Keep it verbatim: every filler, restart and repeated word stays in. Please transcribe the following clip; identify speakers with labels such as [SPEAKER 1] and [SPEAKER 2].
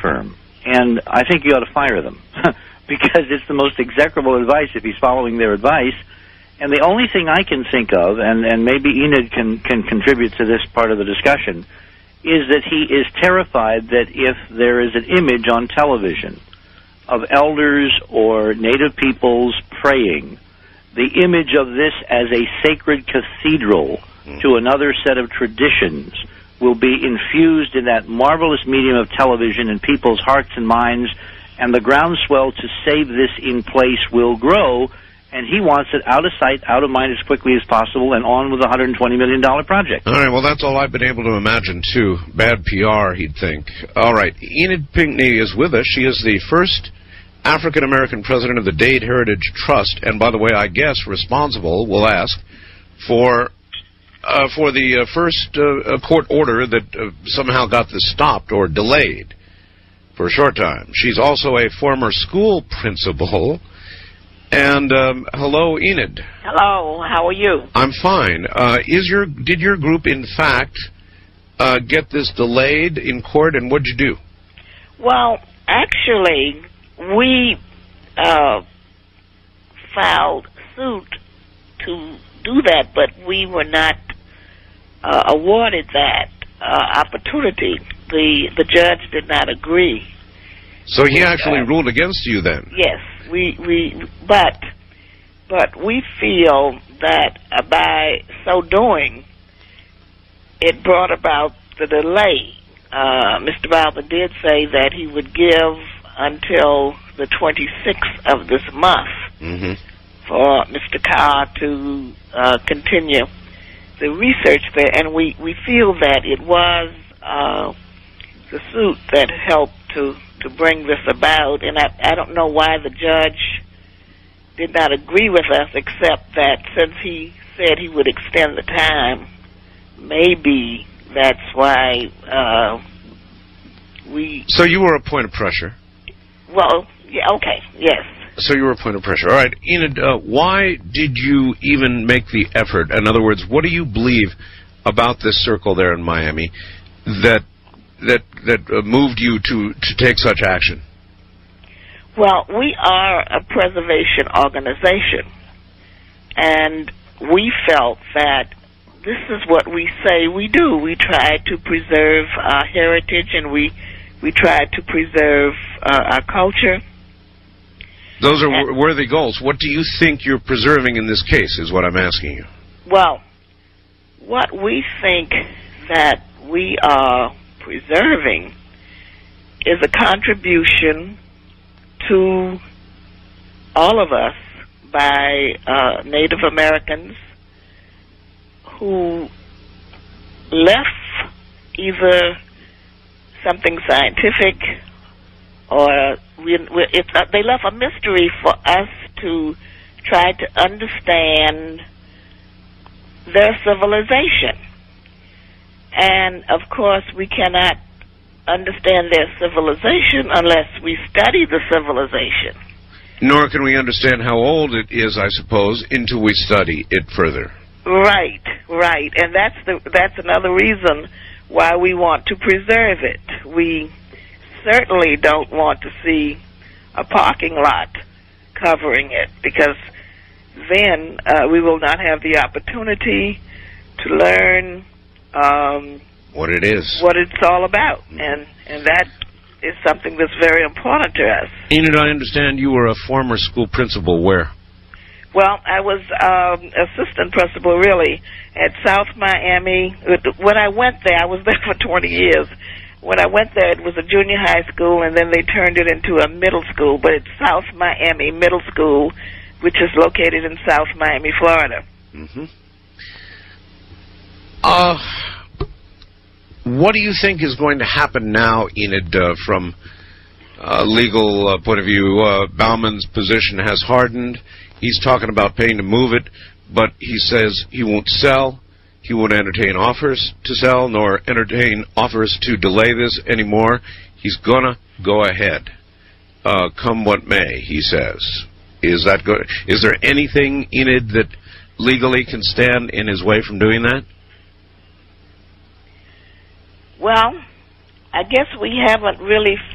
[SPEAKER 1] firm, and I think you ought to fire them because it's the most execrable advice if he's following their advice. And the only thing I can think of, and, and maybe Enid can, can contribute to this part of the discussion, is that he is terrified that if there is an image on television of elders or native peoples praying, the image of this as a sacred cathedral to another set of traditions will be infused in that marvelous medium of television in people's hearts and minds, and the groundswell to save this in place will grow, and he wants it out of sight, out of mind as quickly as possible, and on with the one hundred twenty million dollars project.
[SPEAKER 2] All right, well, that's all I've been able to imagine, too. Bad P R, he'd think. All right, Enid Pinckney is with us. She is the first African-American president of the Dade Heritage Trust, and by the way, I guess responsible, we'll ask, for uh, for the uh, first uh, court order that uh, somehow got this stopped or delayed for a short time. She's also a former school principal. And um, hello, Enid.
[SPEAKER 3] Hello. How are you?
[SPEAKER 2] I'm fine. Uh, is your did your group, in fact, uh, get this delayed in court, and what'd you do?
[SPEAKER 3] Well, actually, we uh, filed suit to do that, but we were not uh, awarded that uh, opportunity. The the judge did not agree.
[SPEAKER 2] So he actually
[SPEAKER 3] uh,
[SPEAKER 2] ruled against you then?
[SPEAKER 3] Yes. We, we, but, but we feel that uh, by so doing, it brought about the delay. Uh, Mister Barber did say that he would give until the twenty-sixth of this month
[SPEAKER 2] mm-hmm.
[SPEAKER 3] for Mister Carr to uh, continue the research there, and we, we feel that it was uh, the suit that helped to to bring this about, and I, I don't know why the judge did not agree with us, except that since he said he would extend the time, maybe that's why uh, we...
[SPEAKER 2] So you were a point of pressure?
[SPEAKER 3] Well, yeah, okay, yes.
[SPEAKER 2] So you were a point of pressure. All right, Enid, uh, why did you even make the effort? In other words, what do you believe about this circle there in Miami that that that uh, moved you to, to take such action?
[SPEAKER 3] Well, we are a preservation organization, and we felt that this is what we say we do. We try to preserve our heritage, and we, we try to preserve uh, our culture.
[SPEAKER 2] Those are and, worthy goals. What do you think you're preserving in this case, is what I'm asking you.
[SPEAKER 3] Well, what we think that we are preserving is a contribution to all of us by uh, Native Americans who left either something scientific or we, we, it, uh, they left a mystery for us to try to understand their civilization. And, of course, we cannot understand their civilization unless we study the civilization.
[SPEAKER 2] Nor can we understand how old it is, I suppose, until we study it further.
[SPEAKER 3] Right, right. And that's the that's another reason why we want to preserve it. We certainly don't want to see a parking lot covering it, because then uh, we will not have the opportunity to learn Um,
[SPEAKER 2] what it is,
[SPEAKER 3] what it's all about, and and that is something that's very important to us.
[SPEAKER 2] Enid, I understand you were a former school principal. Where?
[SPEAKER 3] Well, I was um, assistant principal, really, at South Miami. When I went there, I was there for twenty years. When I went there, it was a junior high school, and then they turned it into a middle school. But it's South Miami Middle School, which is located in South Miami, Florida.
[SPEAKER 2] Mm-hmm. Uh, what do you think is going to happen now, Enid, uh, from a legal uh, point of view? Uh, Bauman's position has hardened. He's talking about paying to move it, but he says he won't sell. He won't entertain offers to sell, nor entertain offers to delay this anymore. He's going to go ahead, uh, come what may, he says. Is that good? Is there anything, Enid, that legally can stand in his way from doing that?
[SPEAKER 3] Well, I guess we haven't really